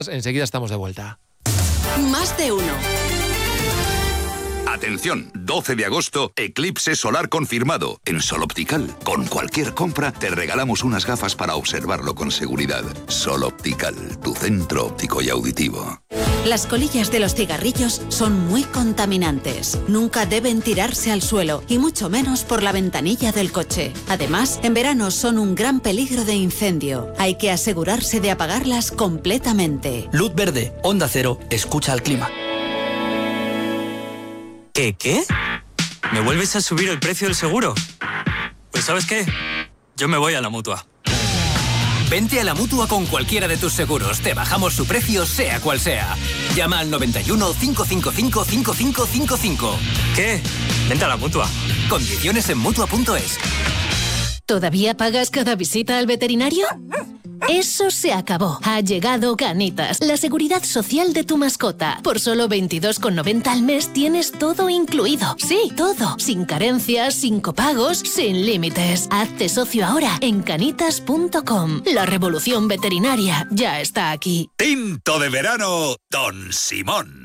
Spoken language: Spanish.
Enseguida estamos de vuelta. Más de uno. Atención, 12 de agosto, eclipse solar confirmado. En Sol Optical, con cualquier compra, te regalamos unas gafas para observarlo con seguridad. Sol Optical, tu centro óptico y auditivo. Las colillas de los cigarrillos son muy contaminantes. Nunca deben tirarse al suelo, y mucho menos por la ventanilla del coche. Además, en verano son un gran peligro de incendio. Hay que asegurarse de apagarlas completamente. Luz verde, Onda Cero, escucha al clima. ¿Qué? ¿Me vuelves a subir el precio del seguro? Pues ¿sabes qué? Yo me voy a la Mutua. Vente a la Mutua con cualquiera de tus seguros. Te bajamos su precio, sea cual sea. Llama al 91 555 5555. ¿Qué? Vente a la Mutua. Condiciones en Mutua.es. ¿Todavía pagas cada visita al veterinario? Eso se acabó. Ha llegado Canitas, la seguridad social de tu mascota. Por solo 22,90 al mes tienes todo incluido. Sí, todo. Sin carencias, sin copagos, sin límites. Hazte socio ahora en canitas.com. La revolución veterinaria ya está aquí. Tinto de verano, Don Simón.